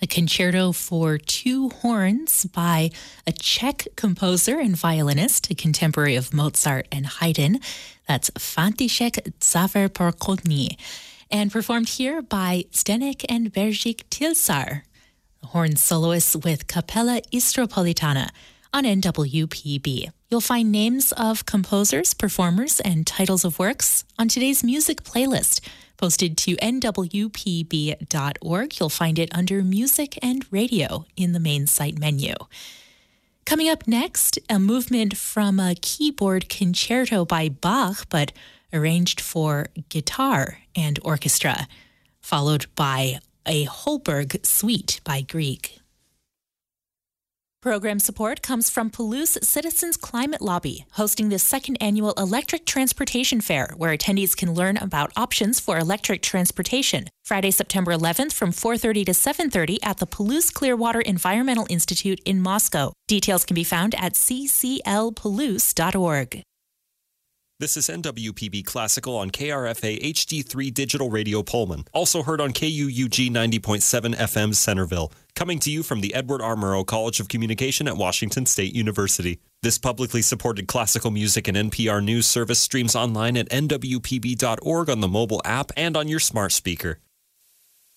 concerto for two horns by a Czech composer and violinist, a contemporary of Mozart and Haydn. That's František Záver-Pokorný, and performed here by Zdeněk and Beržík Tilsar, horn soloists with Capella Istropolitana on NWPB. You'll find names of composers, performers, and titles of works on today's music playlist, posted to nwpb.org. You'll find it under Music and Radio in the main site menu. Coming up next, a movement from a keyboard concerto by Bach, but arranged for guitar and orchestra, followed by a Holberg suite by Grieg. Program support comes from Palouse Citizens Climate Lobby, hosting the second annual Electric Transportation Fair, where attendees can learn about options for electric transportation. Friday, September 11th from 4:30 to 7:30 at the Palouse Clearwater Environmental Institute in Moscow. Details can be found at cclpalouse.org. This is NWPB Classical on KRFA HD3 Digital Radio Pullman, also heard on KUUG 90.7 FM Centerville, coming to you from the Edward R. Murrow College of Communication at Washington State University. This publicly supported classical music and NPR News service streams online at nwpb.org on the mobile app and on your smart speaker.